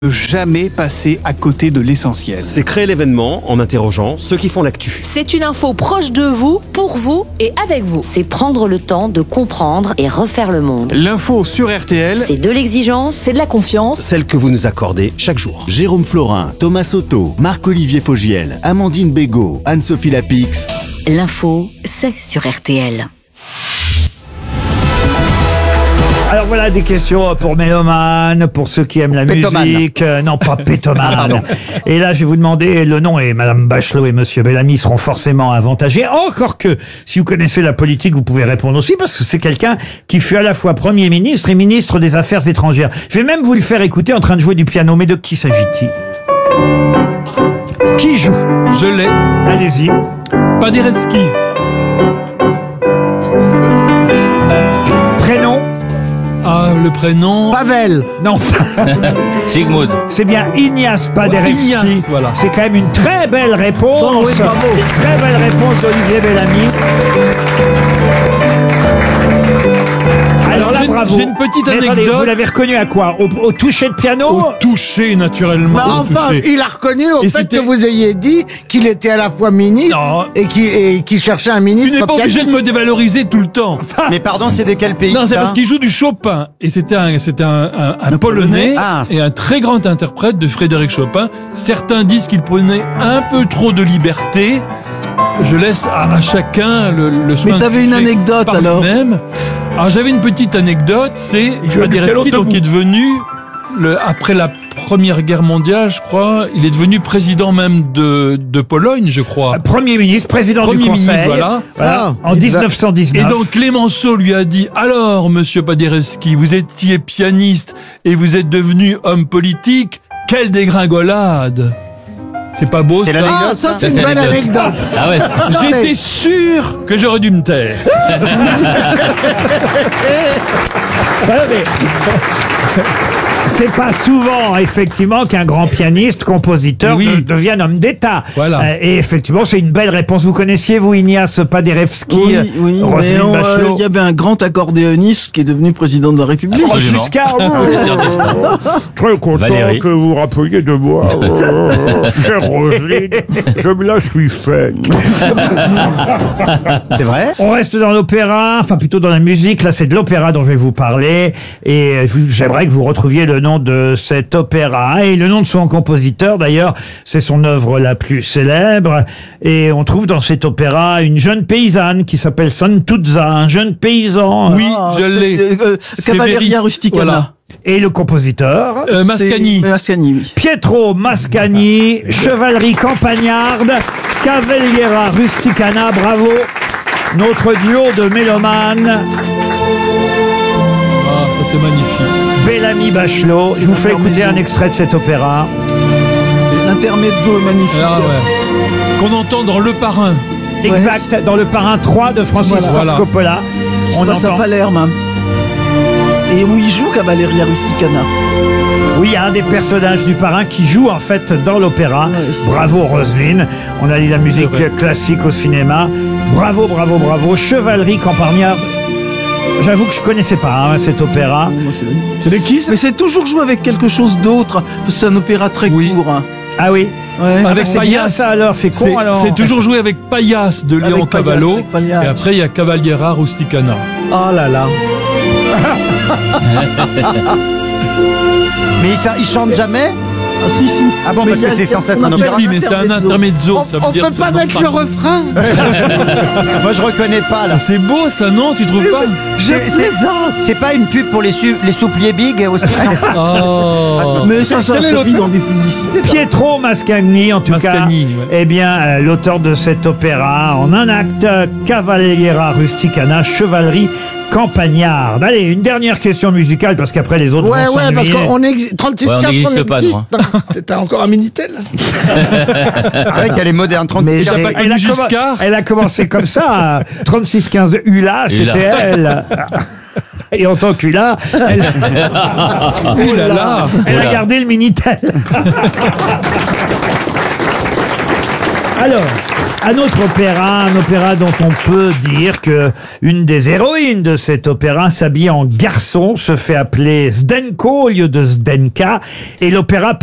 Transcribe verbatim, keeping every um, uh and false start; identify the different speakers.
Speaker 1: Ne jamais passer à côté de l'essentiel.
Speaker 2: C'est créer l'événement en interrogeant ceux qui font l'actu.
Speaker 3: C'est une info proche de vous, pour vous et avec vous.
Speaker 4: C'est prendre le temps de comprendre et refaire le monde.
Speaker 1: L'info sur R T L,
Speaker 4: C'est de l'exigence,
Speaker 3: C'est de la confiance.
Speaker 2: Celle que vous nous accordez chaque jour.
Speaker 5: Jérôme Florin, Thomas Soto, Marc-Olivier Fogiel, Amandine Bégaud, Anne-Sophie Lapix.
Speaker 4: l'info, c'est sur R T L.
Speaker 6: Alors voilà des questions pour mélomanes, pour ceux qui aiment la
Speaker 7: Pétomane.
Speaker 6: musique. Euh, non, pas pétomane. Et là, je vais vous demander le nom, et Madame Bachelot et Monsieur Bellamy seront forcément avantagés. Encore que, si vous connaissez la politique, vous pouvez répondre aussi, parce que c'est quelqu'un qui fut à la fois Premier ministre et ministre des Affaires étrangères. Je vais même vous le faire écouter en train de jouer du piano. Mais de qui s'agit-il? Qui joue?
Speaker 8: Je l'ai.
Speaker 6: Allez-y.
Speaker 8: Paderewski.
Speaker 6: Prénom?
Speaker 8: Ah, le prénom.
Speaker 7: Pavel.
Speaker 6: Non.
Speaker 9: Sigmund.
Speaker 6: C'est bien Ignace Paderewski.
Speaker 8: Ignace, voilà.
Speaker 6: C'est quand même une très belle réponse.
Speaker 7: Oh oui, bravo.
Speaker 6: Une très belle réponse d'Olivier Bellamy. Alors là,
Speaker 8: J'ai une-
Speaker 6: bravo.
Speaker 8: j'ai une petite
Speaker 6: Mais attendez,
Speaker 8: anecdote.
Speaker 6: vous l'avez reconnu à quoi? Au, au toucher de piano?
Speaker 8: Au toucher, naturellement.
Speaker 7: Mais
Speaker 8: au
Speaker 7: enfin,
Speaker 8: toucher.
Speaker 7: il a reconnu au
Speaker 8: Et
Speaker 7: fait
Speaker 8: c'était-
Speaker 7: que vous ayez dit qu'il était à la fois ministre
Speaker 8: Non.
Speaker 7: et qu'il et qu'il cherchait un
Speaker 8: Tu
Speaker 7: ministre.
Speaker 8: n'es pas obligé
Speaker 7: pianiste.
Speaker 8: de me dévaloriser tout le temps.
Speaker 10: Mais pardon, c'est de quel pays
Speaker 8: Non, c'est
Speaker 10: ça
Speaker 8: parce qu'il joue du Chopin. Et c'était un, c'était un, un, un Polonais
Speaker 10: Ah.
Speaker 8: et un très grand interprète de Frédéric Chopin. Certains disent qu'il prenait un peu trop de liberté. Je laisse à, à chacun le, le soin.
Speaker 7: Mais t'avais
Speaker 8: de
Speaker 7: une
Speaker 8: juger
Speaker 7: anecdote,
Speaker 8: par
Speaker 7: alors
Speaker 8: lui-même. Alors j'avais une petite anecdote, c'est Paderewski, donc qui est devenu le, après la Première Guerre mondiale, je crois, il est devenu président même de, de Pologne, je crois.
Speaker 6: Premier ministre, président
Speaker 8: Premier
Speaker 6: du Conseil.
Speaker 8: ministre, voilà.
Speaker 7: Ah,
Speaker 6: en
Speaker 7: il va-
Speaker 6: dix-neuf cent dix-neuf.
Speaker 8: Et donc Clémenceau lui a dit, alors monsieur Paderewski, vous étiez pianiste et vous êtes devenu homme politique, quelle dégringolade! C'est pas beau
Speaker 10: C'est
Speaker 8: ça?
Speaker 10: l'anecdote.
Speaker 7: Ah, ça c'est une belle anecdote.
Speaker 9: Ah ouais.
Speaker 8: J'étais sûr que j'aurais dû me taire.
Speaker 6: Voilà, mais c'est pas souvent, effectivement, qu'un grand pianiste, compositeur
Speaker 8: Oui.
Speaker 6: de- devienne homme d'État.
Speaker 8: Voilà.
Speaker 6: Euh, et effectivement, c'est une belle réponse. Vous connaissiez, vous, Ignace Paderewski?
Speaker 11: Oui, oui, mais
Speaker 6: Roselyne
Speaker 11: on, euh,
Speaker 6: Bachelot?
Speaker 11: il y avait un grand accordéoniste qui est devenu président de la République.
Speaker 6: Oh,
Speaker 9: Absolument.
Speaker 6: Giscard, très content
Speaker 9: Valérie.
Speaker 6: que vous rappeliez de moi, chère Roselyne, je me la suis faite.
Speaker 10: C'est vrai?
Speaker 6: On reste dans l'opéra, enfin plutôt dans la musique. Là, c'est de l'opéra dont je vais vous parler. Et je- j'aimerais que vous retrouviez le nom de cet opéra et le nom de son compositeur. D'ailleurs, c'est son œuvre la plus célèbre. Et on trouve dans cet opéra une jeune paysanne qui s'appelle Santuzza, un jeune paysan.
Speaker 8: Oui,
Speaker 11: Ah,
Speaker 8: je
Speaker 11: c'est,
Speaker 8: l'ai.
Speaker 11: euh,
Speaker 8: C'est
Speaker 11: Cavalleria
Speaker 8: Véris-
Speaker 11: Rusticana.
Speaker 8: voilà.
Speaker 6: Et le compositeur,
Speaker 8: Euh, Mascagni.
Speaker 11: C'est- Mascagni, oui.
Speaker 6: Pietro Mascagni, chevalerie campagnarde, Cavalliera Rusticana, bravo. Notre duo de mélomanes,
Speaker 8: Ah, ça c'est magnifique.
Speaker 6: Bellamy Bachelot. Je vous fais écouter un extrait de cet opéra.
Speaker 11: L'intermezzo est magnifique.
Speaker 8: Ah ouais. Qu'on entend dans Le Parrain.
Speaker 6: Exact, dans le Parrain trois de Francis Ford
Speaker 8: Voilà.
Speaker 6: Coppola.
Speaker 11: Qui se
Speaker 6: On
Speaker 11: passe à
Speaker 6: entend.
Speaker 11: Palerme. Et où il joue Cavalleria Rusticana.
Speaker 6: Oui, il y a un des personnages du Parrain qui joue en fait dans l'opéra.
Speaker 11: Ouais.
Speaker 6: Bravo Roselyne. On a dit la musique
Speaker 8: C'est vrai.
Speaker 6: classique au cinéma. Bravo, bravo, bravo. Chevalerie campagnarde. J'avoue que je connaissais pas hein, cet opéra.
Speaker 11: C'est qui Mais c'est toujours joué avec quelque chose d'autre. Parce que c'est un opéra très
Speaker 8: Oui.
Speaker 11: court. hein.
Speaker 6: Ah oui.
Speaker 11: Ouais.
Speaker 8: Avec
Speaker 6: c'est bien
Speaker 8: Paillasse.
Speaker 6: ça alors, c'est con
Speaker 8: C'est
Speaker 6: alors.
Speaker 8: c'est toujours joué avec Paillasse de Léon
Speaker 11: Avec Paillasse,
Speaker 8: Cavallo.
Speaker 11: avec Paillasse.
Speaker 8: Et après, il y a Cavalliera Rusticana.
Speaker 7: Oh là là.
Speaker 10: Mais il, sa- il chante jamais?
Speaker 11: Ah si, si.
Speaker 10: Ah bon,
Speaker 11: Mais
Speaker 10: parce
Speaker 11: il y
Speaker 10: que
Speaker 11: a-
Speaker 10: c'est censé être
Speaker 11: on
Speaker 10: un
Speaker 11: appelle
Speaker 10: opéra.
Speaker 8: Si, mais c'est un intermezzo.
Speaker 7: On,
Speaker 8: ça veut
Speaker 7: on
Speaker 8: dire
Speaker 7: peut
Speaker 8: que c'est
Speaker 7: pas
Speaker 8: un
Speaker 7: mettre le
Speaker 8: autre-
Speaker 7: refrain.
Speaker 10: Moi, je reconnais pas, là.
Speaker 8: Ah, c'est beau ça, non? Tu trouves pas?
Speaker 7: Je
Speaker 10: C'est- c'est-
Speaker 7: plaisante.
Speaker 10: C'est pas une pub pour les, su- les soupliers big aussi, non?
Speaker 8: Oh.
Speaker 11: Mais ça, ça
Speaker 8: Quel est
Speaker 11: se
Speaker 8: le-
Speaker 11: vit dans des publicités.
Speaker 6: Pietro Mascagni, en tout
Speaker 8: Mascagni,
Speaker 6: cas,
Speaker 8: ouais.
Speaker 6: eh bien, euh, l'auteur de cet opéra, en un acte, Cavalliera Rusticana, chevalerie campagnarde. Allez, une dernière question musicale, parce qu'après les autres
Speaker 7: Ouais,
Speaker 6: vont
Speaker 7: ouais, parce
Speaker 6: s'ennuyer.
Speaker 7: qu'on existe. trente-six
Speaker 9: Ouais, on
Speaker 7: cartes,
Speaker 9: n'existe pas, nous,
Speaker 7: existe. T'as encore un Minitel?
Speaker 10: C'est vrai qu'elle est moderne, trente
Speaker 7: Mais
Speaker 10: cartes.
Speaker 7: t'as pas-
Speaker 6: Elle a,
Speaker 8: connu
Speaker 6: commen-
Speaker 8: Giscard
Speaker 6: elle a commencé comme ça, trente-six quinze Hula, c'était elle. Et en tant qu'Hula, elle,
Speaker 8: Oh là là.
Speaker 6: elle a gardé le Minitel. Alors, Un autre opéra, un opéra dont on peut dire que une des héroïnes de cet opéra s'habille en garçon, se fait appeler Zdenko au lieu de Zdenka, et l'opéra